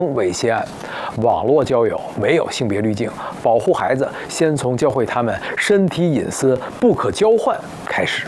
猥亵案。网络交友没有性别滤镜，保护孩子先从教会他们身体隐私不可交换开始。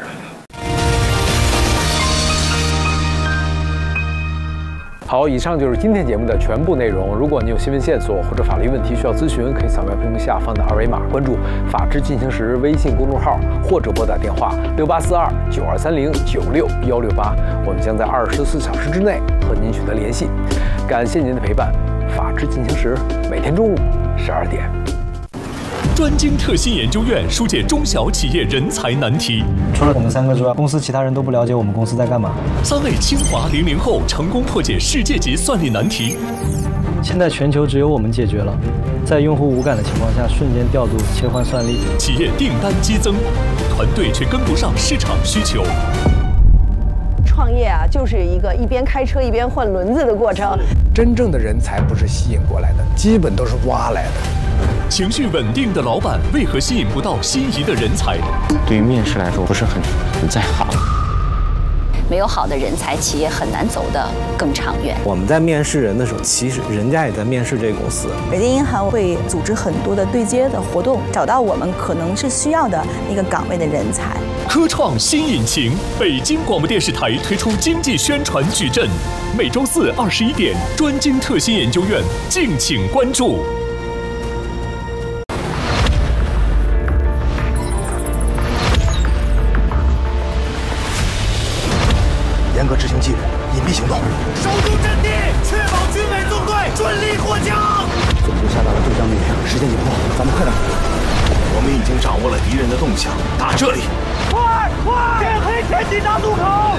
好，以上就是今天节目的全部内容。如果你有新闻线索或者法律问题需要咨询，可以扫描屏幕下方的二维码，关注“法治进行时”微信公众号，或者拨打电话684292309618，我们将在24小时之内和您取得联系。感谢您的陪伴，法治进行时每天中午12点。 专精特新研究院疏解中小企业人才难题。 除了我们3个之外，公司其他人都不了解我们公司在干嘛。 3位清华00后成功破解世界级算力难题。 现在全球只有我们解决了，在用户无感的情况下，瞬间调度切换算力。 企业订单激增，团队却跟不上市场需求。 创业啊，就是一个一边开车一边换轮子的过程。 真正的人才不是吸引过来的，基本都是挖来的。 情绪稳定的老板为何吸引不到心仪的人才？ 对于面试来说，不是很在行。 没有好的人才，企业很难走得更长远。 我们在面试人的时候，其实人家也在面试这个公司。 北京银行会组织很多的对接的活动，找到我们可能是需要的一个岗位的人才。 科创新引擎，北京广播电视台推出经济宣传矩阵，每周4 21点，专精特新研究院，敬请关注。 严格执行纪律，隐蔽行动， 守住阵地，确保军委纵队顺利获奖。 总部下达了对账命令，时间紧迫，咱们快点。 我们已经掌握了敌人的动向，打这里！快！天黑前抵达渡口。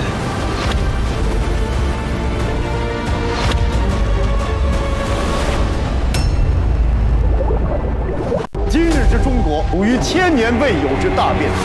今日之中国，属于1000年未有之大变。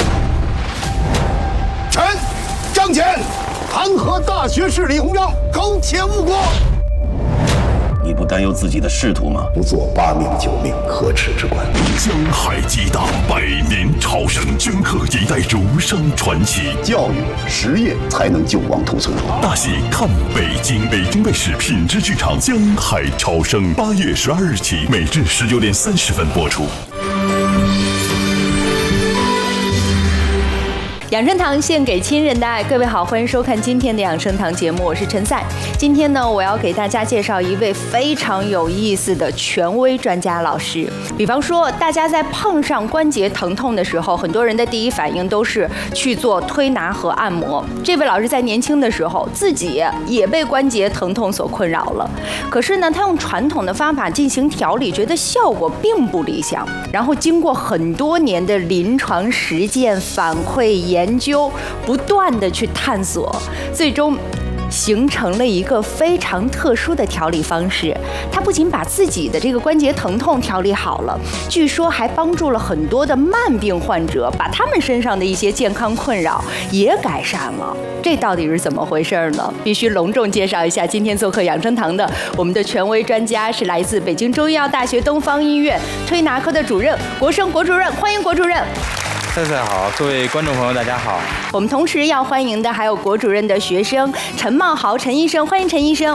臣张俭弹劾大学士李鸿章，苟且误国。 你不担忧自己的仕途吗？ 不做8命9命，可耻之官。 江海激荡，百年朝圣，镌刻一代儒生传奇。 教育实业才能救亡图存。 大戏看北京，北京卫视品质剧场《江海潮生》8月12日起，每日19点30分播出。 养生堂献给亲人的爱，各位好，欢迎收看今天的养生堂节目，我是陈赛。今天呢，我要给大家介绍一位非常有意思的权威专家老师。比方说，大家在碰上关节疼痛的时候，很多人的第一反应都是去做推拿和按摩。这位老师在年轻的时候，自己也被关节疼痛所困扰了，可是呢，他用传统的方法进行调理，觉得效果并不理想。然后经过很多年的临床实践、反馈、研究，不断的去探索，最终形成了一个非常特殊的调理方式。他不仅把自己的这个关节疼痛调理好了，据说还帮助了很多的慢病患者，把他们身上的一些健康困扰也改善了。这到底是怎么回事呢？必须隆重介绍一下，今天做客养生堂的我们的权威专家是来自北京中医药大学东方医院推拿科的主任国生国主任，欢迎国主任。 赛赛好，各位观众朋友大家好。 我们同时要欢迎的还有国主任的学生陈茂豪陈医生，欢迎陈医生。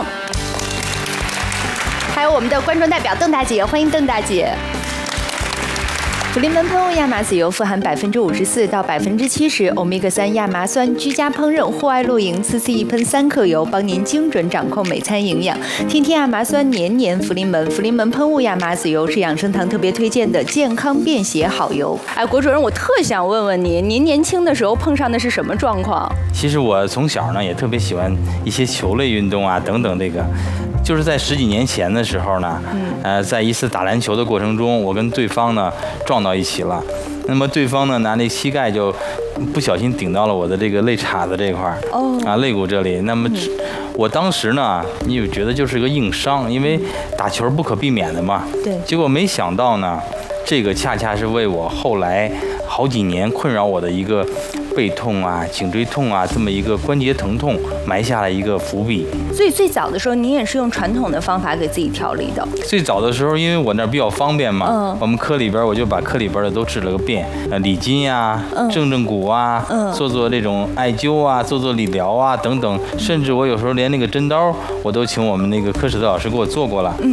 还有我们的观众代表邓大姐，欢迎邓大姐。福临门喷雾亚麻籽油富含54%到70%欧米伽3亚麻酸，居家烹饪、户外露营，次次一喷3克油，帮您精准掌控每餐营养。天天亚麻酸，年年福临门。福临门喷雾亚麻籽油是养生堂特别推荐的健康便携好油。哎，国主任，我特想问问您年轻的时候碰上的是什么状况？ 其实我从小呢也特别喜欢一些球类运动啊等等这个。就是在10几年前的时候呢，在一次打篮球的过程中，我跟对方呢撞到一起了。那么对方呢拿那膝盖就不小心顶到了我的这个肋叉子这块儿，肋骨这里。那么我当时呢，你就觉得就是个硬伤，因为打球不可避免的嘛。 对。 结果没想到呢，这个恰恰是为我后来好几年困扰我的一个背痛啊、颈椎痛啊这么一个关节疼痛埋下了一个伏笔。 所以最早的时候，您也是用传统的方法给自己调理的。 最早的时候，因为我那儿比较方便嘛，我们科里边我就把科里边的都治了个遍，理筋呀、正骨啊，做这种艾灸啊，做理疗啊等等，甚至我有时候连那个针刀我都请我们那个科室的老师给我做过了。